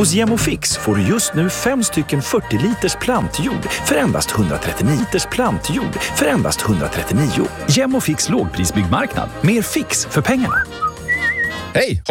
Hos Gemofix får du just nu 5 stycken 40 liters plantjord för endast 139 liters plantjord för endast 139. Gemofix lågprisbyggmarknad. Mer fix för pengarna. Hej!